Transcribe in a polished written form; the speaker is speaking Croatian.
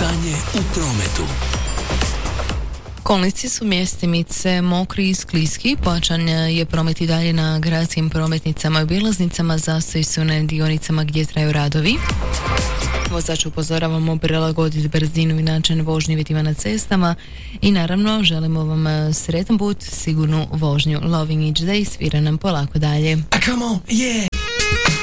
Stanje u prometu. Kolnici su mjestimice mokri i skliski, pojačan je promet i dalje na gradskim prometnicama i obilaznicama, zastoji su na dionicama gdje traju radovi. Vozač upozoravamo prilagoditi brzinu i način vožnje uvjetima na cestama i naravno želimo vam sretan put, sigurnu vožnju. Loving each day svira nam polako dalje. Come on, yeah!